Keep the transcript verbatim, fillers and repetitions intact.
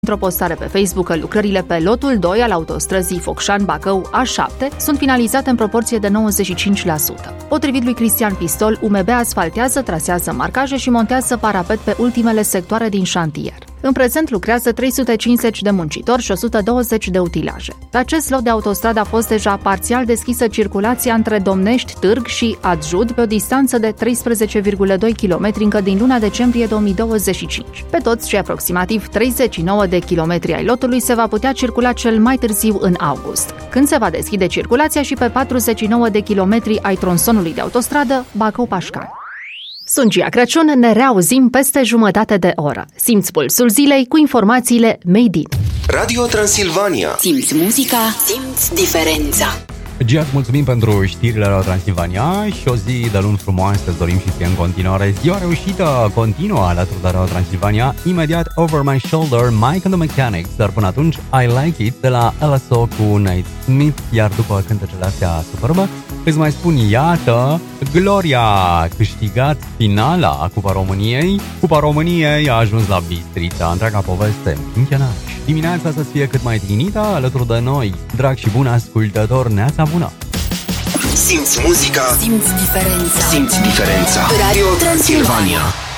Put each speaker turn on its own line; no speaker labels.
Într-o postare pe Facebook că lucrările pe lotul doi al autostrăzii Focșani-Bacău A șapte sunt finalizate în proporție de nouăzeci și cinci la sută. Potrivit lui Cristian Pistol, U M B asfaltează, trasează marcaje și montează parapet pe ultimele sectoare din șantier. În prezent lucrează trei sute cincizeci de muncitori și o sută douăzeci de utilaje. Pe acest lot de autostradă a fost deja parțial deschisă circulația între Domnești, Târg și Adjud pe o distanță de treisprezece virgulă doi kilometri încă din luna decembrie două mii douăzeci și cinci. Pe toți cei aproximativ treizeci și nouă de kilometri ai lotului se va putea circula cel mai târziu în august, când se va deschide circulația și pe patruzeci și nouă de kilometri ai tronsonului de autostradă Bacău-Pașcani. Sunt Gia Crăciun, ne reauzim peste jumătate de oră. Simți pulsul zilei cu informațiile Made in
Radio Transilvania.
Simți muzica, simți diferența.
Gia, mulțumim pentru știrile la Transilvania și o zi de luni frumoase îți dorim și ție în continuare. Ziua reușită continuă alături de Radio Transilvania. Imediat Over My Shoulder, Mike and the Mechanics, dar până atunci I Like It de la L S O cu Nate Smith, iar după cântecele astea superbă îți mai spun, iată, Gloria a câștigat finala Cupa României. Cupa României a ajuns la Bistrița, întreaga poveste în Chenaș. Dimineața să fie cât mai tinită alături de noi. Drag și bun ascultător, neața bună!
Simți muzica,
simți diferența.
Simți diferența.
Radio Transilvania.